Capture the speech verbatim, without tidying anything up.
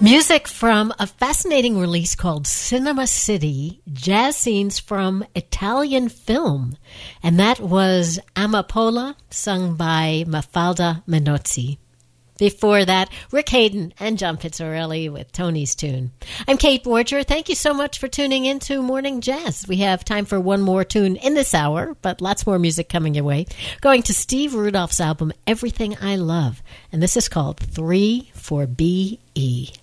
Music from a fascinating release called Cinema City, jazz scenes from Italian film. And that was Amapola, sung by Mafalda Menozzi. Before that, Rick Hayden and John Pizzarelli with Tony's Tune. I'm Kate Borger. Thank you so much for tuning in to Morning Jazz. We have time for one more tune in this hour, but lots more music coming your way. Going to Steve Rudolph's album, Everything I Love. And this is called three four B E.